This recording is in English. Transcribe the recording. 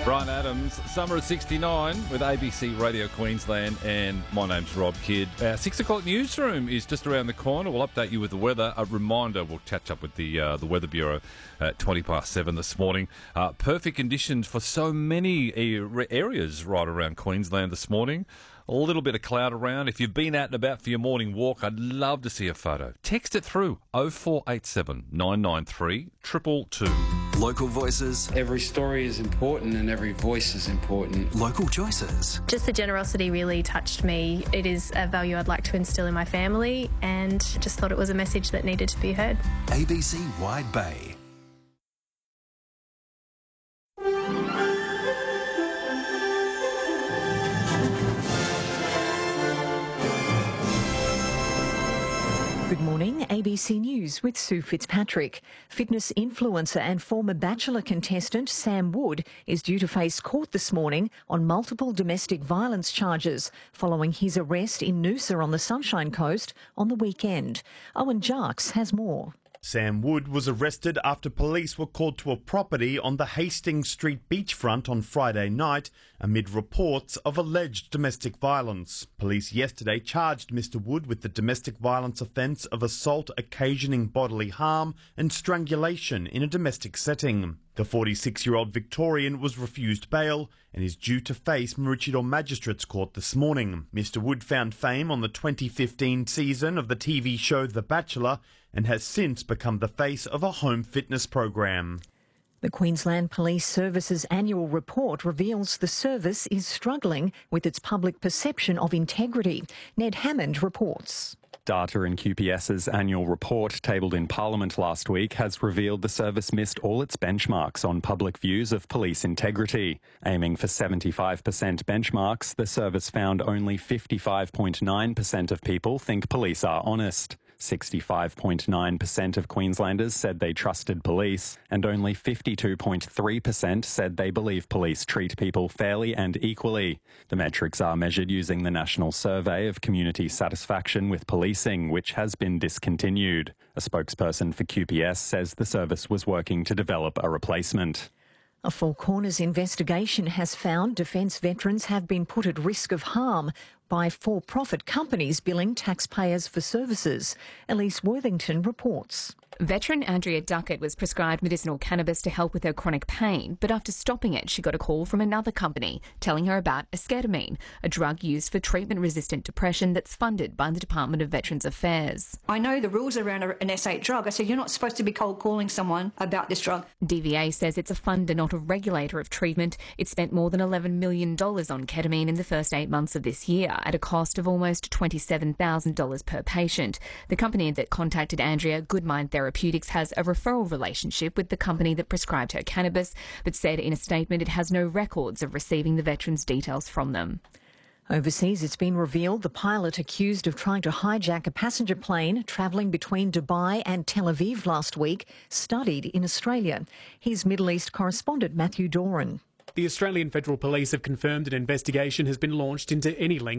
Brian Adams, Summer of 69 with ABC Radio Queensland, and my name's Rob Kidd. Our 6 o'clock newsroom is just around the corner. We'll update you with the weather. A reminder, we'll catch up with the Weather Bureau at 7:20 this morning. Perfect conditions for so many areas right around Queensland this morning. A little bit of cloud around. If you've been out and about for your morning walk, I'd love to see a photo. Text it through 0487 993 222. Local voices. Every story is important and every voice is important. Local choices. Just the generosity really touched me. It is a value I'd like to instill in my family, and just thought it was a message that needed to be heard. ABC Wide Bay. Good morning, ABC News with Sue Fitzpatrick. Fitness influencer and former Bachelor contestant Sam Wood is due to face court this morning on multiple domestic violence charges following his arrest in Noosa on the Sunshine Coast on the weekend. Owen Jarks has more. Sam Wood was arrested after police were called to a property on the Hastings Street beachfront on Friday night amid reports of alleged domestic violence. Police yesterday charged Mr. Wood with the domestic violence offence of assault occasioning bodily harm and strangulation in a domestic setting. The 46-year-old Victorian was refused bail and is due to face Maroochydore Magistrates Court this morning. Mr. Wood found fame on the 2015 season of the TV show The Bachelor and has since become the face of a home fitness program. The Queensland Police Service's annual report reveals the service is struggling with its public perception of integrity. Ned Hammond reports. Data in QPS's annual report, tabled in Parliament last week, has revealed the service missed all its benchmarks on public views of police integrity. Aiming for 75% benchmarks, the service found only 55.9% of people think police are honest. 65.9% of Queenslanders said they trusted police, and only 52.3% said they believe police treat people fairly and equally. The metrics are measured using the National Survey of Community Satisfaction with Policing, which has been discontinued. A spokesperson for QPS says the service was working to develop a replacement. A Four Corners investigation has found defence veterans have been put at risk of harm by for-profit companies billing taxpayers for services. Elise Worthington reports. Veteran Andrea Duckett was prescribed medicinal cannabis to help with her chronic pain, but after stopping it, she got a call from another company telling her about esketamine, a drug used for treatment-resistant depression that's funded by the Department of Veterans Affairs. I know the rules around an S8 drug. I said, you're not supposed to be cold calling someone about this drug. DVA says it's a funder, not a regulator of treatment. It spent more than $11 million on ketamine in the first 8 months of this year, at a cost of almost $27,000 per patient. The company that contacted Andrea, Goodmind Therapeutics, has a referral relationship with the company that prescribed her cannabis, but said in a statement it has no records of receiving the veterans' details from them. Overseas, it's been revealed the pilot accused of trying to hijack a passenger plane travelling between Dubai and Tel Aviv last week studied in Australia. Here's Middle East correspondent Matthew Doran. The Australian Federal Police have confirmed an investigation has been launched into any link